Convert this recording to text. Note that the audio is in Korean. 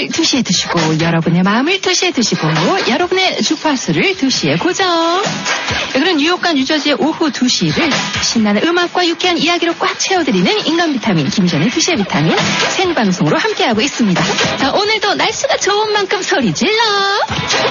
눈을 2시에 뜨시고 여러분의 마음을 2시에 뜨시고 여러분의 주파수를 2시에 고정. 그런 뉴욕과 뉴저지의 오후 2시를 신나는 음악과 유쾌한 이야기로 꽉 채워드리는 인간 비타민 김전의 2시의 비타민 생방송으로 함께하고 있습니다. 자, 오늘도 날씨가 좋은 만큼 소리 질러.